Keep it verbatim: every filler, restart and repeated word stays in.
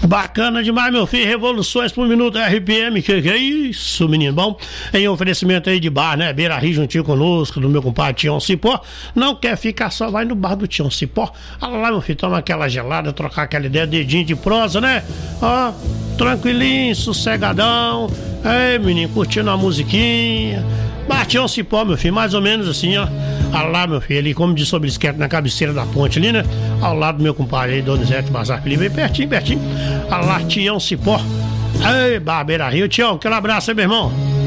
Bacana demais, meu filho. Revoluções por minuto R P M. Que que é isso, menino? Bom, em oferecimento aí de bar, né? Beira Rio juntinho conosco, do meu compadre Tião Cipó. Não quer ficar só, vai no bar do Tião Cipó. Olha lá, meu filho, toma aquela gelada, trocar aquela ideia, dedinho de prosa, né? Ó, tranquilinho, sossegadão. Ei, menino, curtindo a musiquinha. Bar Tião Cipó, meu filho, mais ou menos assim, ó. Olha lá, meu filho, ali, como diz sobre esquerdo, na cabeceira da ponte ali, né? Ao lado do meu compadre aí, Donizete Bazar Felipe, bem pertinho, pertinho. Olha lá, Tião Cipó. Ei, Barbeira Rio. Tião, aquele abraço aí, meu irmão.